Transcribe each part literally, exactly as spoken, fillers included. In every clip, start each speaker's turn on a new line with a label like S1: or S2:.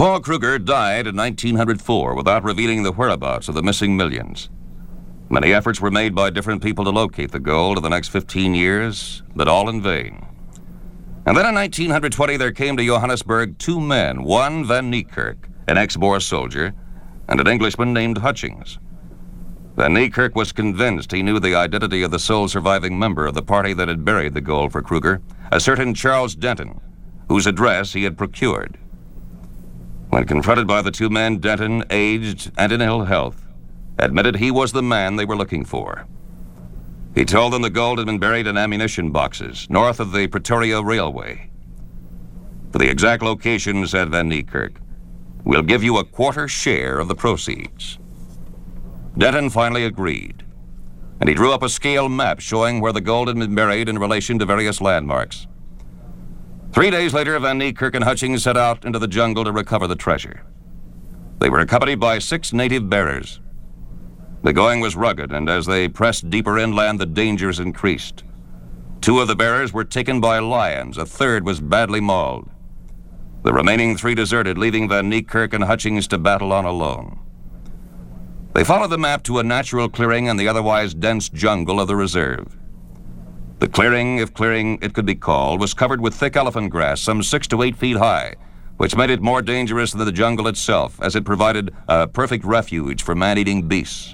S1: Paul Kruger died in nineteen oh four without revealing the whereabouts of the missing millions. Many efforts were made by different people to locate the gold in the next fifteen years, but all in vain. And then in nineteen twenty, there came to Johannesburg two men, one Van Niekerk, an ex-Boer soldier, and an Englishman named Hutchings. Van Niekerk was convinced he knew the identity of the sole surviving member of the party that had buried the gold for Kruger, a certain Charles Denton, whose address he had procured. When confronted by the two men, Denton, aged and in ill health, admitted he was the man they were looking for. He told them the gold had been buried in ammunition boxes north of the Pretoria Railway. For the exact location, said Van Niekerk, we'll give you a quarter share of the proceeds. Denton finally agreed, and he drew up a scale map showing where the gold had been buried in relation to various landmarks. Three days later, Van Niekerk and Hutchings set out into the jungle to recover the treasure. They were accompanied by six native bearers. The going was rugged, and as they pressed deeper inland, the dangers increased. Two of the bearers were taken by lions. A third was badly mauled. The remaining three deserted, leaving Van Niekerk and Hutchings to battle on alone. They followed the map to a natural clearing in the otherwise dense jungle of the reserve. The clearing, if clearing it could be called, was covered with thick elephant grass, some six to eight feet high, which made it more dangerous than the jungle itself, as it provided a perfect refuge for man-eating beasts.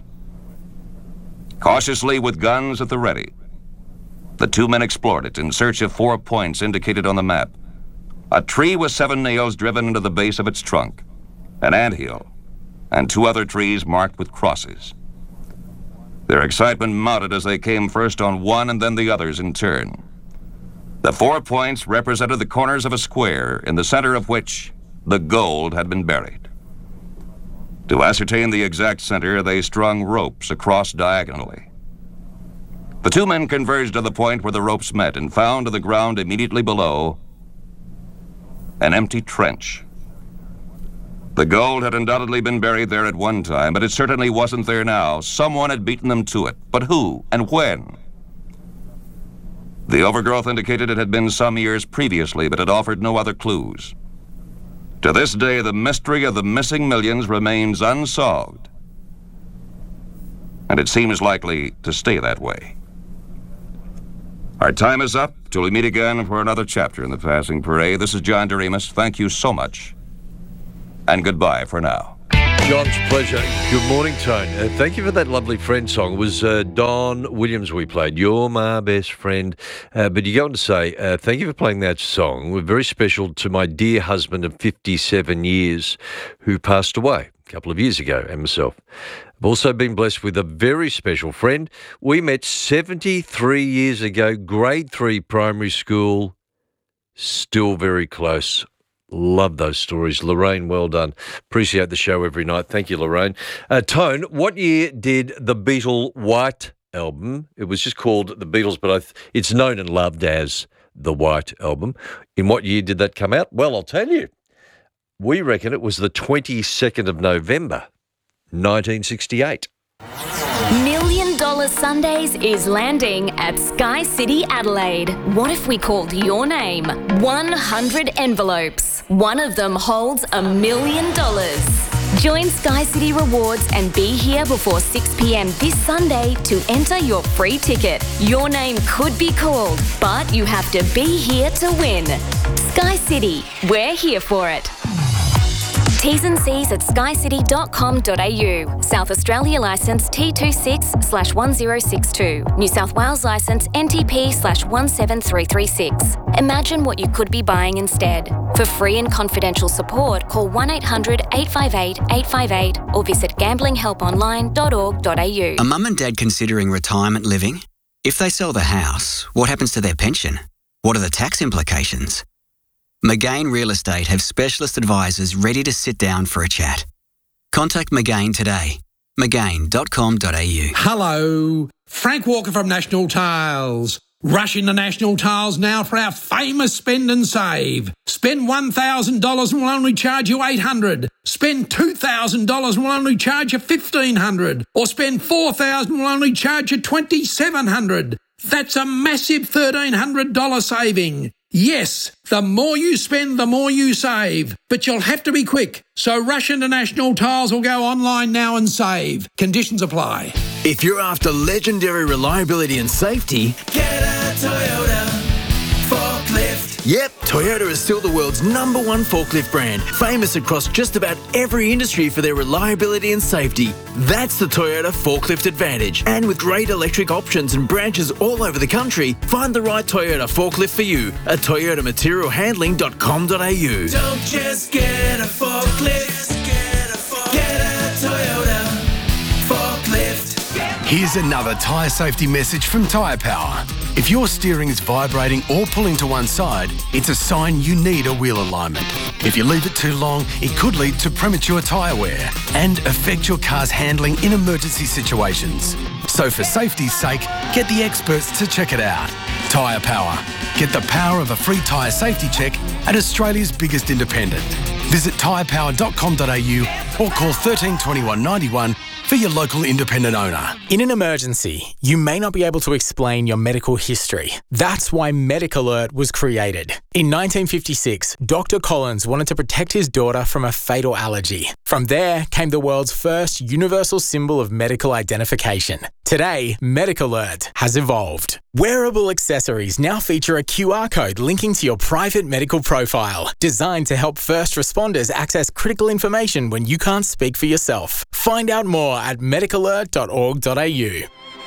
S1: Cautiously, with guns at the ready, the two men explored it in search of four points indicated on the map. A tree with seven nails driven into the base of its trunk, an anthill, and two other trees marked with crosses. Their excitement mounted as they came first on one and then the others in turn. The four points represented the corners of a square, in the center of which the gold had been buried. To ascertain the exact center, they strung ropes across diagonally. The two men converged to the point where the ropes met and found on the ground immediately below an empty trench. The gold had undoubtedly been buried there at one time, but it certainly wasn't there now. Someone had beaten them to it. But who and when? The overgrowth indicated it had been some years previously, but it offered no other clues. To this day, the mystery of the missing millions remains unsolved, and it seems likely to stay that way. Our time is up till we meet again for another chapter in the Passing Parade. This is John Doremus. Thank you so much, and goodbye for now.
S2: John's pleasure. Good morning, Tone. Uh, thank you for that lovely Friend song. It was uh, Don Williams we played, You're My Best Friend. Uh, but you go on to say, uh, thank you for playing that song. We're very special to my dear husband of fifty-seven years who passed away a couple of years ago, and myself. I've also been blessed with a very special friend. We met seventy-three years ago, grade three primary school, still very close. Love those stories. Lorraine, well done. Appreciate the show every night. Thank you, Lorraine. Uh, Tone, what year did the Beatle White Album, it was just called The Beatles, but I th- it's known and loved as The White Album. In what year did that come out? Well, I'll tell you. We reckon it was the twenty-second of November, nineteen sixty-eight.
S3: Million Dollar Sundays is landing at Sky City Adelaide. What if we called your name? one hundred envelopes. One of them holds a million dollars. Join Sky City Rewards and be here before six p.m. this Sunday to enter your free ticket. Your name could be called, but you have to be here to win. Sky City, we're here for it. T's and C's at sky city dot com dot a u. South Australia licence T twenty-six slash one zero six two. New South Wales licence N T P slash one seven three three six. Imagine what you could be buying instead. For free and confidential support, call one eight hundred eight five eight eight five eight or visit gambling help online dot org dot a u.
S4: A mum and dad considering retirement living? If they sell the house, what happens to their pension? What are the tax implications? McGain Real Estate have specialist advisors ready to sit down for a chat. Contact McGain today. McGain dot com dot a u.
S5: Hello, Frank Walker from National Tiles. Rush into National Tiles now for our famous spend and save. Spend one thousand dollars and we'll only charge you eight hundred dollars. Spend two thousand dollars and we'll only charge you fifteen hundred dollars. Or spend four thousand dollars and we'll only charge you twenty-seven hundred dollars. That's a massive thirteen hundred dollars saving. Yes, the more you spend, the more you save. But you'll have to be quick. So rush into National Tiles or go online now and save. Conditions apply.
S6: If you're after legendary reliability and safety, get a Toyota forklift. Yep, Toyota is still the world's number one forklift brand, famous across just about every industry for their reliability and safety. That's the Toyota Forklift Advantage. And with great electric options and branches all over the country, find the right Toyota forklift for you at toyota material handling dot com dot a u. Don't just get a forklift, get a, forklift. Get a Toyota forklift.
S7: Here's another tyre safety message from Tyre Power. If your steering is vibrating or pulling to one side, it's a sign you need a wheel alignment. If you leave it too long, it could lead to premature tyre wear and affect your car's handling in emergency situations. So for safety's sake, get the experts to check it out. Tyre Power. Get the power of a free tyre safety check at Australia's biggest independent. Visit tyre power dot com dot a u or call thirteen twenty-one ninety-one for your local independent owner.
S8: In an emergency, you may not be able to explain your medical history. That's why Medic Alert was created. In nineteen fifty-six, Doctor Collins wanted to protect his daughter from a fatal allergy. From there came the world's first universal symbol of medical identification. Today, Medic Alert has evolved. Wearable accessories now feature a Q R code linking to your private medical profile, designed to help first responders access critical information when you can't speak for yourself. Find out more at medic alert dot org dot a u.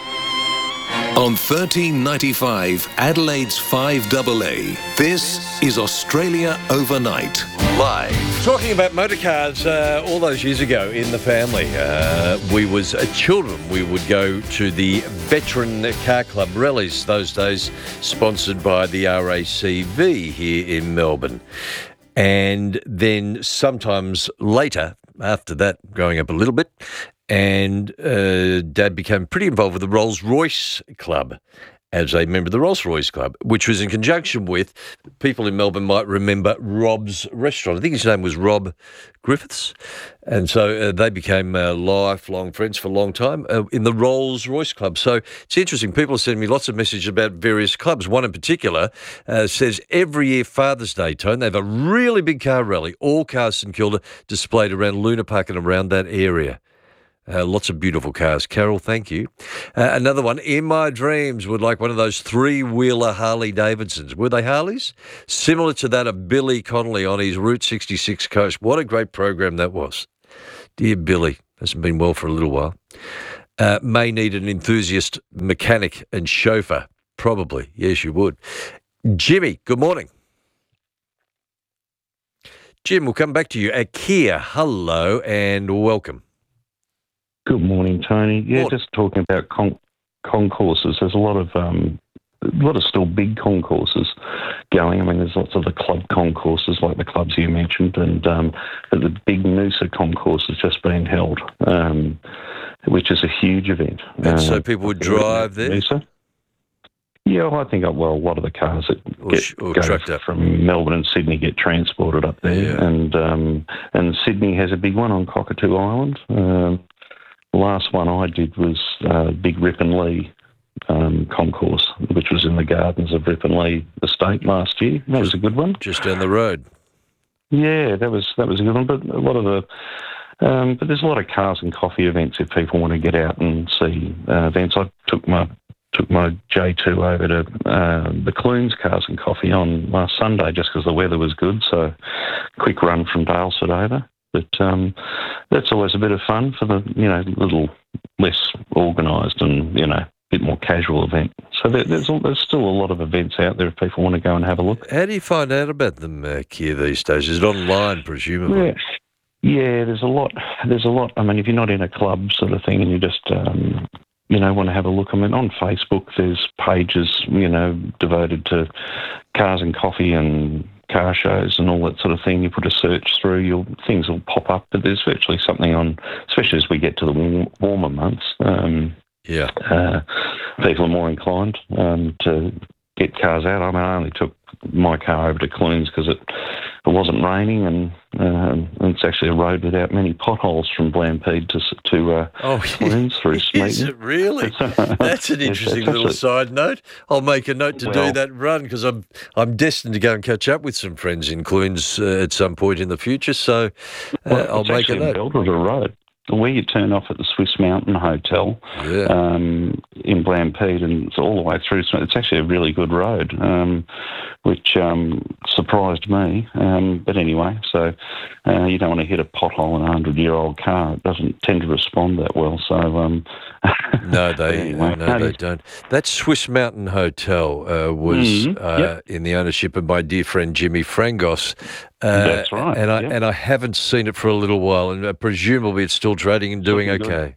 S9: On thirteen ninety-five, Adelaide's five A A, this is Australia Overnight.
S2: Live. Talking about motor cars, uh, all those years ago in the family, uh, we was uh, children. We would go to the Veteran Car Club rallies, those days sponsored by the R A C V here in Melbourne. And then sometimes later, after that, growing up a little bit, and uh, Dad became pretty involved with the Rolls-Royce Club as a member of the Rolls-Royce Club, which was in conjunction with, people in Melbourne might remember, Rob's Restaurant. I think his name was Rob Griffiths. And so uh, they became uh, lifelong friends for a long time uh, in the Rolls-Royce Club. So it's interesting. People are sending me lots of messages about various clubs. One in particular uh, says every year Father's Day, Tone, they have a really big car rally, all cars St Kilda displayed around Luna Park and around that area. Uh, lots of beautiful cars. Carol, thank you. Uh, another one, in my dreams, would like one of those three-wheeler Harley-Davidsons. Were they Harleys? Similar to that of Billy Connolly on his Route sixty-six coast. What a great program that was. Dear Billy, hasn't been well for a little while. Uh, may need an enthusiast mechanic and chauffeur. Probably. Yes, you would. Jimmy, good morning. Jim, we'll come back to you. At Kia, hello and welcome.
S10: Good morning, Tony. Yeah,
S2: Morning.
S10: just talking about con- concourses. There's a lot of um, a lot of still big concourses going. I mean, there's lots of the club concourses, like the clubs you mentioned, and um, the big Noosa concourse has just been held, um, which is a huge event.
S2: And
S10: uh,
S2: so people would drive there?
S10: Noosa. Yeah, well, I think, uh, well, a lot of the cars that
S2: Or
S10: get
S2: sh- or
S10: go
S2: trucked up.
S10: from Melbourne and Sydney get transported up there.
S2: Yeah.
S10: And um, and Sydney has a big one on Cockatoo Island. Um, the last one I did was uh, Big Rip and Lee um, concourse, which was in the gardens of Rip and Lee Estate last year. That was a good one.
S2: Just down the road.
S10: Yeah, that was that was a good one. But a lot of the, um, but there's a lot of cars and coffee events if people want to get out and see uh, events. I took my took my J two over to uh, the Clunes Cars and Coffee on last Sunday just because the weather was good. So quick run from Daylesford over. But um, that's always a bit of fun for the, you know, little less organised and, you know, a bit more casual event. So there, there's there's still a lot of events out there if people want to go and have a look.
S2: How do you find out about them, uh, Kia, these days? Is it online, presumably?
S10: Yeah. Yeah, there's a lot. There's a lot. I mean, if you're not in a club sort of thing and you just, um, you know, want to have a look, I mean, on Facebook there's pages, you know, devoted to cars and coffee and car shows and all that sort of thing. You put a search through, you'll things will pop up. But there's virtually something on, especially as we get to the warm, warmer months. Um,
S2: Yeah.
S10: uh, people are more inclined um, to get cars out. I mean, I only took my car over to Clunes because it, it wasn't raining, and, uh, and it's actually a road without many potholes from Blampede to to uh,
S2: oh,
S10: Clunes through Smeaton.
S2: Is it really? That's an interesting little
S10: actually,
S2: side note. I'll make a note to
S10: well,
S2: do that run because I'm I'm destined to go and catch up with some friends in Clunes uh, at some point in the future. So uh,
S10: well,
S2: I'll make a note.
S10: It's actually a road. Where you turn off at the Swiss Mountain Hotel
S2: yeah.
S10: um, in Blampede, and it's all the way through. It's actually a really good road, um, which um, surprised me. Um, but anyway, so uh, you don't want to hit a pothole in a hundred-year-old car. It doesn't tend to respond that well. So um,
S2: no, they
S10: anyway,
S2: no, they don't. That Swiss Mountain Hotel uh, was
S10: mm-hmm.
S2: uh,
S10: yep.
S2: in the ownership of my dear friend Jimmy Frangos. Uh,
S10: That's right.
S2: And I
S10: yep.
S2: and I haven't seen it for a little while, and uh, presumably it's still trading and doing okay.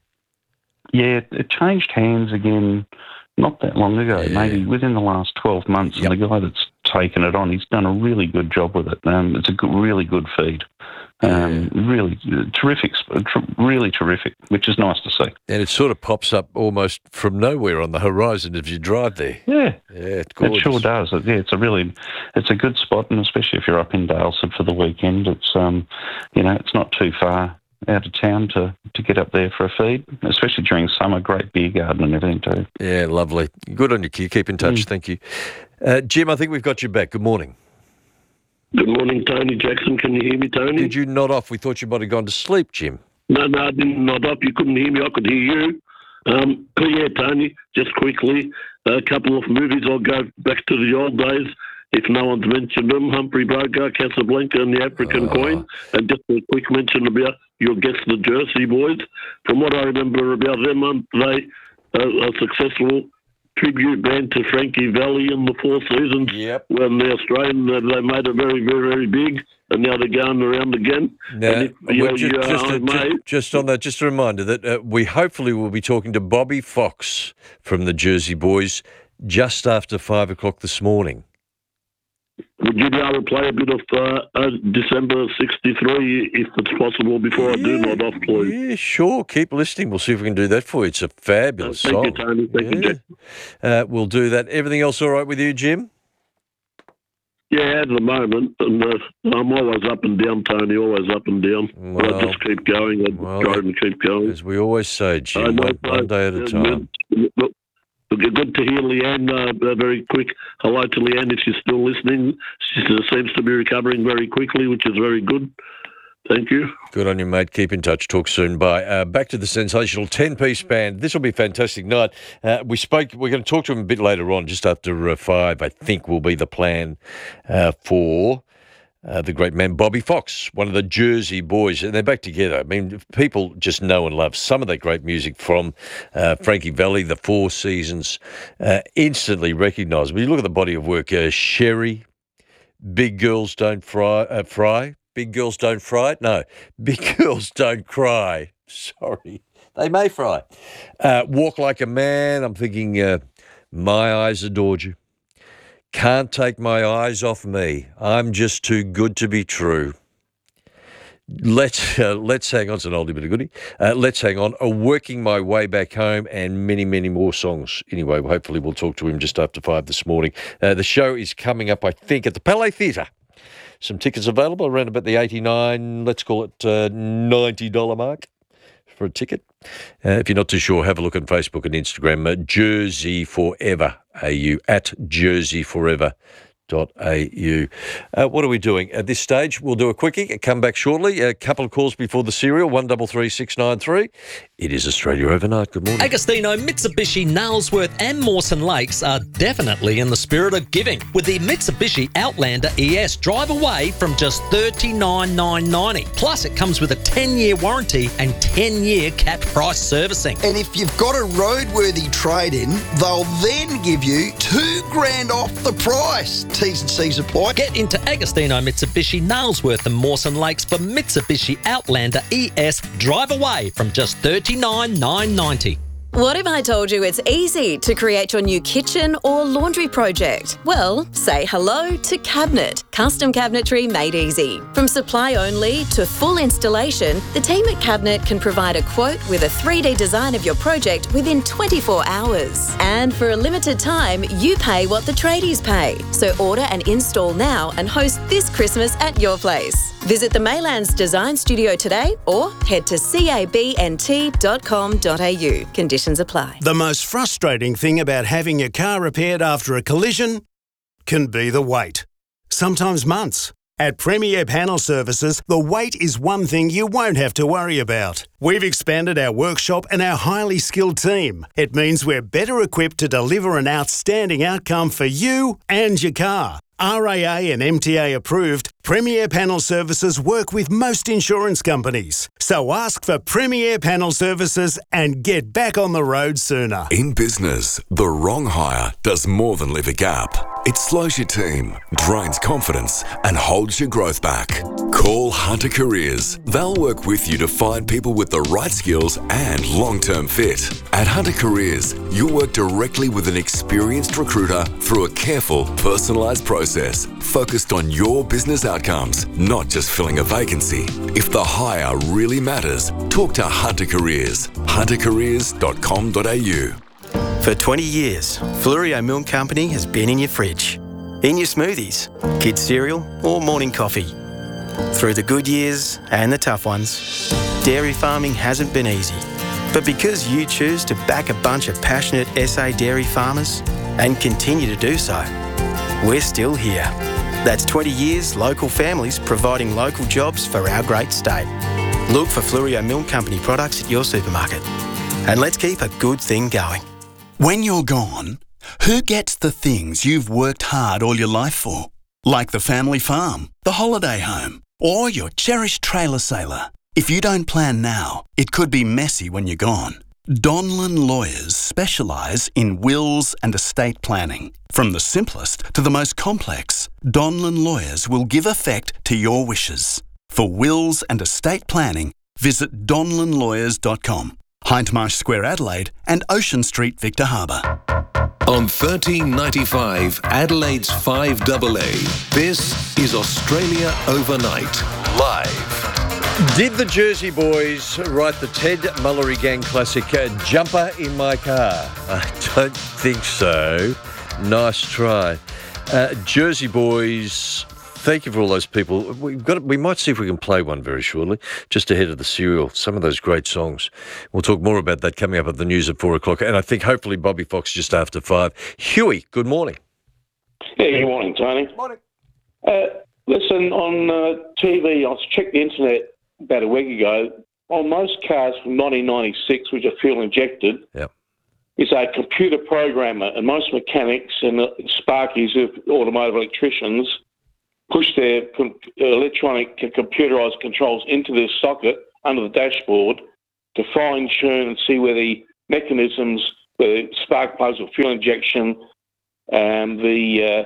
S10: Yeah, it changed hands again not that long ago,
S2: yeah.
S10: maybe within the last twelve months. Yep. And the guy that's taken it on, he's done a really good job with it. Um, it's a good, really good feed. Um, yeah. Really uh, terrific, tr- really terrific, which is nice to see.
S2: And it sort of pops up almost from nowhere on the horizon as you drive there.
S10: Yeah,
S2: yeah, it's gorgeous.
S10: It sure does. Yeah, it's a really, it's a good spot, and especially if you're up in Dalesford for the weekend, it's um, you know, it's not too far out of town to, to get up there for a feed, especially during summer. Great beer garden and everything too.
S2: Yeah, lovely. Good on you, Keir. Keep in touch.
S10: Mm.
S2: Thank you, uh, Jim. I think we've got you back. Good morning.
S11: Good morning, Tony Jackson. Can you hear me, Tony?
S2: Did you nod off? We thought you might have gone to sleep, Jim.
S11: No, no, I didn't nod off. You couldn't hear me. I could hear you. Um, but yeah, Tony, just quickly, a couple of movies. I'll go back to the old days. If no one's mentioned them, Humphrey Bogart, Casablanca and the African
S2: oh.
S11: Queen. And just a quick mention about your guests, the Jersey Boys. From what I remember about them, um, they uh, are successful tribute band to Frankie Valli in the Four Seasons.
S2: Yep.
S11: When the Australian, uh, they made it very, very, very big, and now they're going around again.
S2: Now,
S11: and if, you know,
S2: just,
S11: you, uh,
S2: just, a,
S11: may,
S2: just, just on that, just a reminder that uh, we hopefully will be talking to Bobby Fox from the Jersey Boys just after five o'clock this morning.
S11: Would you be able to play a bit of uh, uh, December sixty-three if it's possible before yeah, I do nod off, please?
S2: Yeah, sure. Keep listening. We'll see if we can do that for you. It's a fabulous
S11: uh, thank
S2: song.
S11: Thank you, Tony. Thank
S2: yeah.
S11: you, Jack.
S2: Uh, we'll do that. Everything else all right with you, Jim?
S11: Yeah, at the moment. And, uh, I'm always up and down, Tony, always up and down.
S2: Well,
S11: but I just keep going. I
S2: well,
S11: try and keep going.
S2: As we always say, Jim, one, one day at a time.
S11: Uh, Good to hear Leanne. Uh, very quick hello to Leanne if she's still listening. She uh, seems to be recovering very quickly, which is very good. Thank you.
S2: Good on you, mate. Keep in touch. Talk soon. Bye. Uh, back to the sensational ten-piece band. This will be a fantastic night. Uh, we spoke. We're going to talk to them a bit later on, just after uh, five. I think will be the plan uh, for. Uh, the great man Bobby Fox, one of the Jersey Boys, and they're back together. I mean, people just know and love some of that great music from uh, Frankie Valli, the Four Seasons, uh, instantly recognisable. You look at the body of work, uh, Sherry, Big Girls Don't Fry, uh, Fry, Big Girls Don't Fry, no, Big Girls Don't Cry, sorry, they may fry. Uh, Walk Like a Man, I'm thinking uh, My Eyes Adored You. Can't Take My Eyes Off Me. I'm Just Too Good to Be True. Let's uh, let's hang on. It's an oldie but a goodie. Uh, let's hang on. A Working My Way Back Home and many, many more songs. Anyway, hopefully we'll talk to him just after five this morning. Uh, the show is coming up, I think, at the Palais Theatre. Some tickets available around about the eighty-nine, let's call it uh, ninety dollars mark for a ticket. Uh, if you're not too sure, have a look on Facebook and Instagram, uh, Jersey Forever A U, at Jersey Forever dot A U. Uh, what are we doing? At this stage, we'll do a quickie, come back shortly. A couple of calls before the serial, one double three six nine three. It is Australia Overnight. Good morning.
S12: Agostino, Mitsubishi, Nailsworth and Mawson Lakes are definitely in the spirit of giving. With the Mitsubishi Outlander E S, drive away from just thirty-nine thousand nine hundred ninety dollars. Plus, it comes with a ten-year warranty and ten-year capped price servicing.
S13: And if you've got a roadworthy trade-in, they'll then give you two grand off the price. T's and C's apply.
S12: Get into Agostino, Mitsubishi, Nailsworth and Mawson Lakes for Mitsubishi Outlander E S. Drive away from just thirty-nine thousand nine hundred ninety dollars.
S14: What if I told you it's easy to create your new kitchen or laundry project? Well, say hello to Cabinet. Custom cabinetry made easy. From supply only to full installation, the team at Cabinet can provide a quote with a three D design of your project within twenty-four hours. And for a limited time, you pay what the tradies pay. So order and install now and host this Christmas at your place. Visit the Maylands Design Studio today or head to cabnt dot com dot a u. Conditions apply.
S15: The most frustrating thing about having your car repaired after a collision can be the wait. Sometimes months. At Premier Panel Services, the wait is one thing you won't have to worry about. We've expanded our workshop and our highly skilled team. It means we're better equipped to deliver an outstanding outcome for you and your car. R A A and M T A approved, Premier Panel Services work with most insurance companies. So ask for Premier Panel Services and get back on the road sooner.
S16: In business, the wrong hire does more than leave a gap. It slows your team, drains confidence, and holds your growth back. Call Hunter Careers. They'll work with you to find people with the right skills and long-term fit. At Hunter Careers, you'll work directly with an experienced recruiter through a careful, personalised process focused on your business outcomes, not just filling a vacancy. If the hire really matters, talk to Hunter Careers. hunter careers dot com dot a u.
S17: For twenty years, Fluorio Milk Company has been in your fridge, in your smoothies, kids' cereal or morning coffee. Through the good years and the tough ones, dairy farming hasn't been easy. But because you choose to back a bunch of passionate S A dairy farmers and continue to do so, we're still here. That's twenty years local families providing local jobs for our great state. Look for Fluorio Milk Company products at your supermarket. And let's keep a good thing going.
S18: When you're gone, who gets the things you've worked hard all your life for? Like the family farm, the holiday home, or your cherished trailer sailor. If you don't plan now, it could be messy when you're gone. Donlan Lawyers specialise in wills and estate planning. From the simplest to the most complex, Donlan Lawyers will give effect to your wishes. For wills and estate planning, visit donlan lawyers dot com. Hindmarsh Square, Adelaide, and Ocean Street, Victor Harbour.
S9: On thirteen ninety-five, Adelaide's five A A, this is Australia Overnight, live.
S2: Did the Jersey Boys write the Ted Mullery Gang classic uh, Jumper in My Car? I don't think so. Nice try. Uh, Jersey Boys, thank you for all those people. We've got. We might see if we can play one very shortly, just ahead of the serial. Some of those great songs. We'll talk more about that coming up at the news at four o'clock. And I think hopefully Bobby Fox just after five. Huey, good morning.
S11: Yeah, good morning, Tony. Good morning. Uh, listen, on uh, T V, I checked the internet about a week ago. On most cars from nineteen ninety-six, which are fuel injected,
S2: yep.
S11: is a computer programmer, and most mechanics and uh, sparkies, automotive electricians, push their com- electronic computerised controls into this socket under the dashboard to fine-tune and see where the mechanisms, where the spark plugs or fuel injection, and the uh,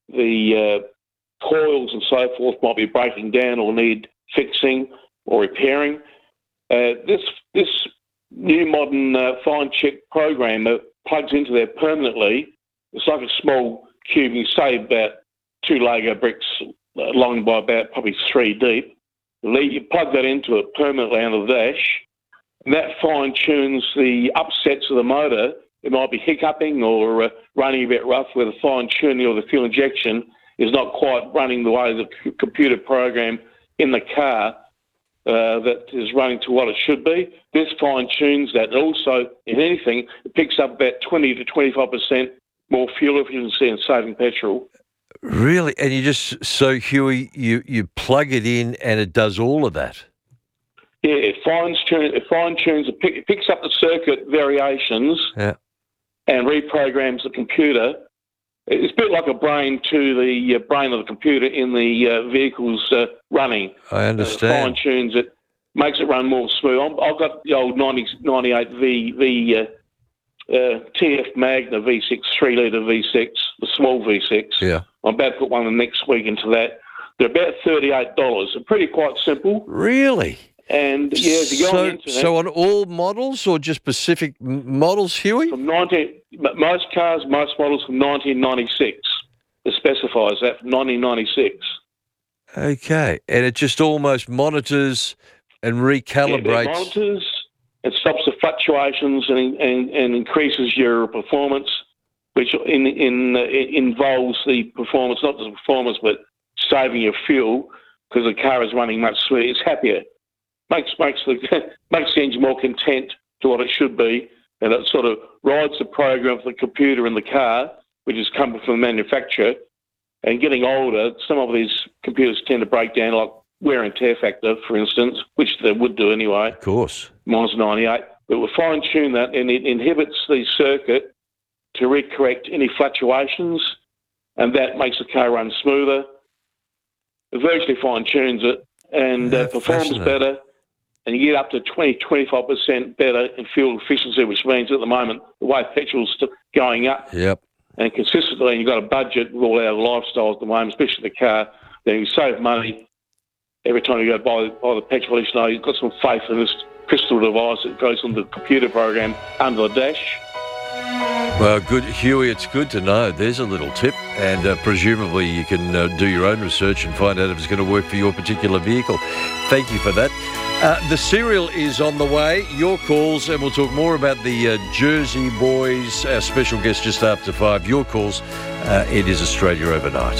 S11: the uh, coils and so forth might be breaking down or need fixing or repairing. Uh, this this new modern uh, fine-check programmer plugs into there permanently. It's like a small cube. You say about two Lego bricks long by about probably three deep. You plug that into it permanently under the dash, and that fine-tunes the upsets of the motor. It might be hiccuping or uh, running a bit rough where the fine-tuning or the fuel injection is not quite running the way the c- computer program in the car uh, that is running to what it should be. This fine-tunes that. And also, in anything, it picks up about twenty to twenty-five percent more fuel efficiency and saving petrol.
S2: Really? And you just, so Huey, you, you plug it in and it does all of that?
S11: Yeah, it fine-tunes, it, fine-tunes, it, pick, it picks up the circuit variations
S2: yeah.
S11: and reprograms the computer. It's a bit like a brain to the uh, brain of the computer in the uh, vehicle's uh, running.
S2: I understand.
S11: Uh, fine-tunes it, makes it run more smooth. I'm, I've got the old ninety, ninety-eight V, v uh, uh, T F Magna V six, three litre V six, the small V six.
S2: Yeah.
S11: I'm about to put one next week into that. They're about thirty-eight dollars. They're pretty quite simple.
S2: Really?
S19: And yeah, if you go
S2: so,
S19: on the internet,
S2: so on all models or just specific m- models, Huey?
S19: from nineteen, most cars, most models from nineteen ninety-six. It specifies that from nineteen ninety-six.
S2: Okay, and it just almost monitors and recalibrates.
S19: Yeah, it monitors, it stops the fluctuations and, and, and increases your performance, which in, in, uh, it involves the performance, not just performance, but saving your fuel because the car is running much smoother. It's happier. Makes makes the makes the engine more content to what it should be, and it sort of rides the program of the computer in the car, which is coming from the manufacturer. And getting older, some of these computers tend to break down, like wear and tear factor, for instance, which they would do anyway.
S2: Of course.
S19: Mine's ninety-eight. But we'll fine-tune that, and it inhibits the circuit to recorrect any fluctuations, and that makes the car run smoother. It virtually fine-tunes it, and
S2: Yeah,
S19: uh, performs
S2: fascinating.
S19: better, and you get up to twenty, twenty-five percent better in fuel efficiency, which means at the moment, the way petrol's st- going up,
S2: Yep.
S19: and consistently, and you've got a budget with all our lifestyles at the moment, especially the car, then you save money every time you go buy, buy the petrol. You know you've got some faith in this crystal device that goes on the computer program under the dash.
S2: Well, good, Huey, it's good to know. There's a little tip, and uh, presumably you can uh, do your own research and find out if it's going to work for your particular vehicle. Thank you for that. Uh, the serial is on the way. Your calls, and we'll talk more about the uh, Jersey Boys, our special guest just after five. Your calls. Uh, it is Australia Overnight.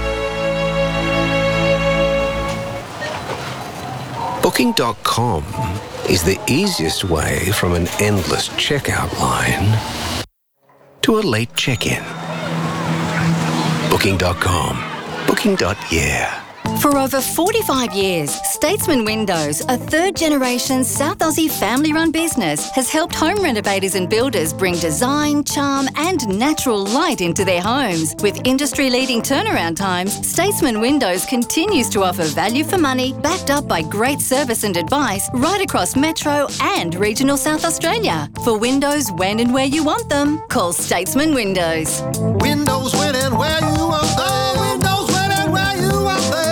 S20: Booking dot com is the easiest way from an endless checkout line to a late check-in. Booking dot com. Booking. Yeah.
S21: For over forty-five years, Statesman Windows, a third-generation South Aussie family-run business, has helped home renovators and builders bring design, charm and natural light into their homes. With industry-leading turnaround times, Statesman Windows continues to offer value for money, backed up by great service and advice right across Metro and regional South Australia. For windows when and where you want them, call Statesman Windows.
S22: Windows when and where you want them. Windows when and where you want them.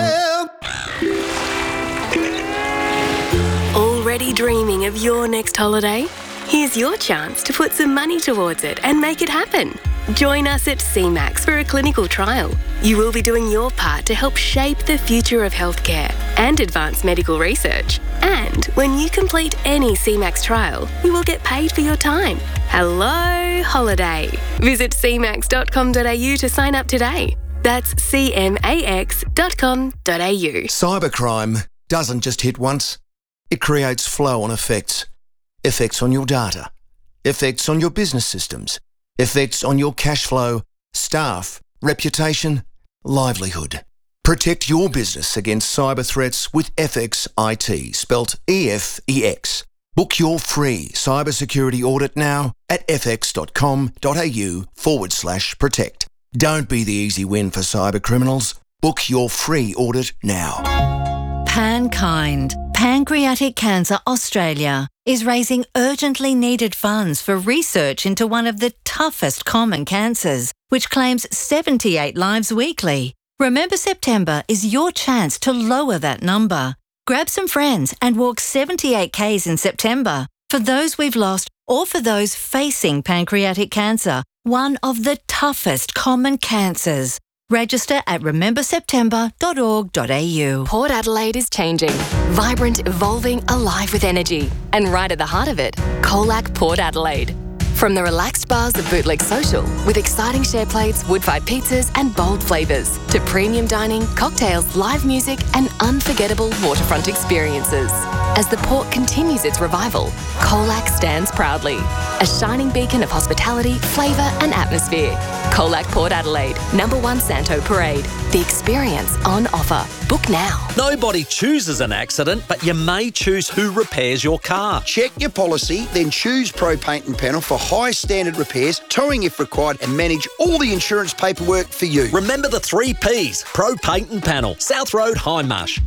S23: Already dreaming of your next holiday? Here's your chance to put some money towards it and make it happen. Join us at C MAX for a clinical trial. You will be doing your part to help shape the future of healthcare and advance medical research. And when you complete any C MAX trial, you will get paid for your time. Hello, holiday. Visit c max dot com dot a u to sign up today. That's c max dot com dot a u.
S24: Cybercrime doesn't just hit once. It creates flow-on effects. Effects on your data. Effects on your business systems. Effects on your cash flow, staff, reputation, livelihood. Protect your business against cyber threats with F X I T, spelt E F E X. Book your free cybersecurity audit now at f x dot com dot a u forward slash protect. Don't be the easy win for cyber criminals. Book your free audit now.
S25: Pankind, Pancreatic Cancer Australia, is raising urgently needed funds for research into one of the toughest common cancers, which claims seventy-eight lives weekly. Remember September is your chance to lower that number. Grab some friends and walk seventy-eight kays in September for those we've lost or for those facing pancreatic cancer, one of the toughest common cancers. Register at remember september dot org dot a u.
S3: Port Adelaide is changing. Vibrant, evolving, alive with energy. And right at the heart of it, Colac Port Adelaide. From the relaxed bars of Bootleg Social, with exciting share plates, wood-fired pizzas and bold flavours, to premium dining, cocktails, live music and unforgettable waterfront experiences. As the port continues its revival, Colac stands proudly. A shining beacon of hospitality, flavour and atmosphere. Colac Port Adelaide, number one Santo Parade. The experience on offer. Book now.
S12: Nobody chooses an accident, but you may choose who repairs your car.
S13: Check your policy, then choose Pro Paint and Panel for high standard repairs, towing if required, and manage all the insurance paperwork for you.
S12: Remember the three P's. Pro Paint and Panel. South Road, Hindmarsh.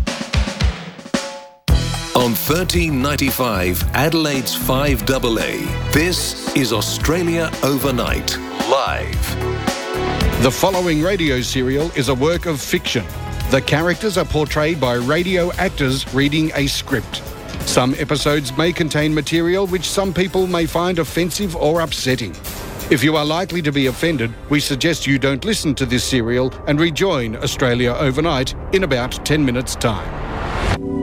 S9: On thirteen ninety-five, Adelaide's five A A, this is Australia Overnight, live.
S26: The following radio serial is a work of fiction.
S1: The characters are portrayed by radio actors reading a script. Some episodes may contain material which some people may find offensive or upsetting. If you are likely to be offended, we suggest you don't listen to this serial and rejoin Australia Overnight in about ten minutes' time.